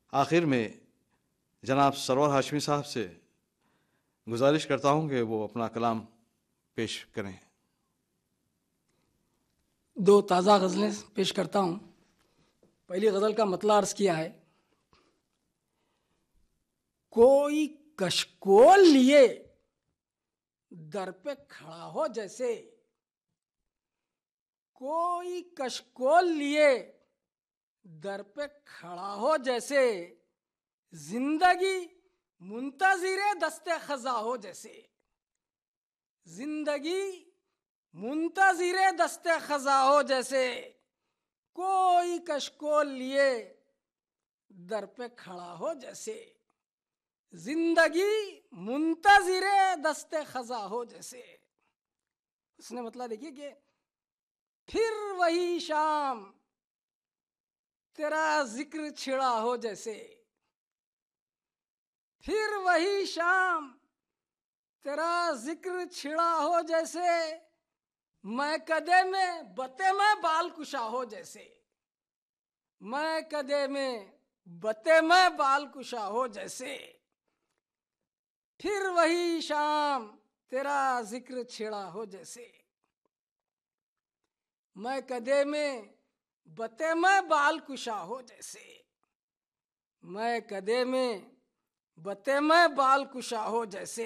आखिर में जनाब सरवर हाशमी साहब से गुजारिश करता हूँ कि वो अपना कलाम पेश करें। दो ताज़ा गज़लें पेश करता हूँ। पहली गज़ल का मतला अर्ज़ किया है। कोई कशकोल लिए दर पे खड़ा हो जैसे, कोई कशकोल लिए दर पे खड़ा हो जैसे, जिंदगी मुंतज़िरे दस्ते खज़ा हो जैसे, जिंदगी मुंतज़िरे दस्ते खज़ा हो जैसे, कोई कशकोल लिए दर पे खड़ा हो जैसे, जिंदगी मुंतज़िरे दस्ते खज़ा हो जैसे। उसने मतलब देखिए कि फिर वही शाम तेरा जिक्र छिड़ा हो जैसे, फिर वही शाम तेरा जिक्र छिड़ा हो जैसे, मैं कदे में बते में बाल कुशा हो जैसे, मैं कदे में बते में बाल कुशा हो जैसे, फिर वही शाम तेरा जिक्र छिड़ा हो जैसे, मैं कदे में बते में बाल कुशा हो जैसे, मैं कदे में बते में बाल कुशा हो जैसे।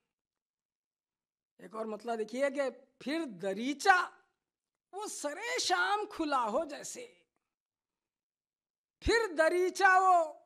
एक और मतलब देखिए कि फिर दरीचा वो सरे शाम खुला हो जैसे, फिर दरीचा वो